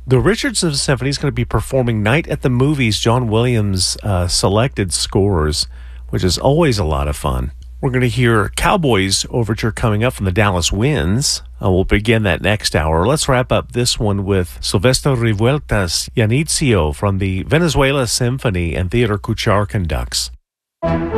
The Richardson Symphony is going to be performing Night at the Movies, John Williams selected scores, which is always a lot of fun. We're going to hear Cowboys Overture coming up from the Dallas Winds. We'll begin that next hour. Let's wrap up this one with Silvestre Revueltas Yanizio from the Venezuela Symphony and Theodore Kuchar conducts.